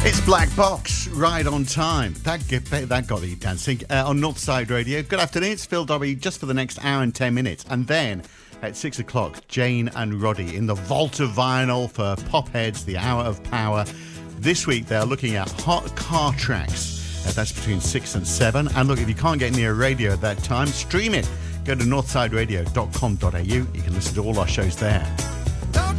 It's Black Box, right on time. That got you dancing on Northside Radio. Good afternoon, it's Phil Dobby, just for the next hour and 10 minutes. And then at 6 o'clock, Jane and Roddy in the vault of vinyl for Popheads, the Hour of Power. This week they're looking at hot car tracks. That's between 6 and 7. And look, if you can't get near a radio at that time, stream it. Go to northsideradio.com.au. You can listen to all our shows there.